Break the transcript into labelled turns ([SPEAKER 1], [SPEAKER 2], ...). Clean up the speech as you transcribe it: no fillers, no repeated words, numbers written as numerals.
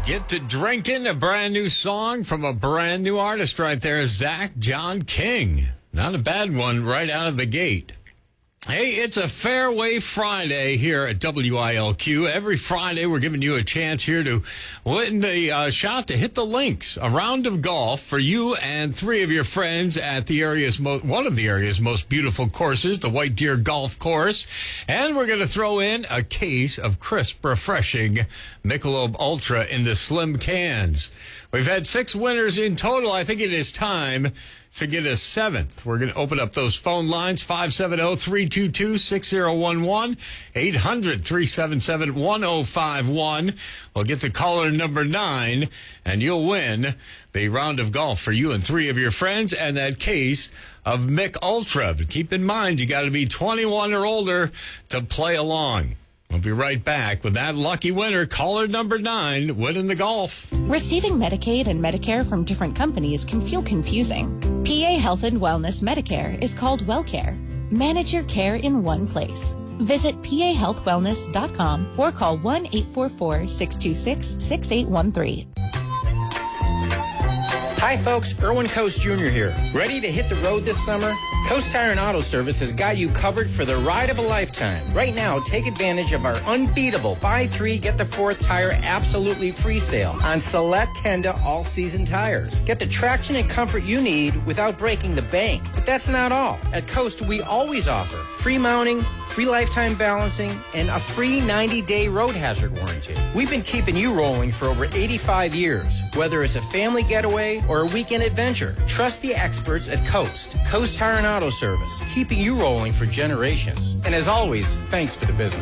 [SPEAKER 1] Get to drinking, a brand new song from a brand new artist right there, Zach John King. Not a bad one right out of the gate. Hey, it's a Fairway Friday here at WILQ. Every Friday, we're giving you a chance here to win the shot to hit the links. A round of golf for you and three of your friends at the area's one of the area's most beautiful courses, the White Deer Golf Course. And we're going to throw in a case of crisp, refreshing Michelob Ultra in the slim cans. We've had 6 winners in total. I think it is time to get a 7th. We're going to open up those phone lines, 570-322-6011, 800-377-1051. We'll get to caller number 9, and you'll win the round of golf for you and 3 of your friends and that case of Mick Ultra. But keep in mind, you got to be 21 or older to play along. We'll be right back with that lucky winner, caller number 9, winning the golf.
[SPEAKER 2] Receiving Medicaid and Medicare from different companies can feel confusing. PA Health and Wellness Medicare is called WellCare. Manage your care in one place. Visit pahealthwellness.com or call 1-844-626-6813.
[SPEAKER 3] Hi folks, Erwin Coast Jr. here. Ready to hit the road this summer? Coast Tire and Auto Service has got you covered for the ride of a lifetime. Right now, take advantage of our unbeatable buy 3, get the 4th tire absolutely free sale on select Kenda all-season tires. Get the traction and comfort you need without breaking the bank. But that's not all. At Coast, we always offer free mounting, free lifetime balancing, and a free 90-day road hazard warranty. We've been keeping you rolling for over 85 years. Whether it's a family getaway or a weekend adventure, trust the experts at Coast Tire and Auto Service, keeping you rolling for generations. And as always, thanks for the business.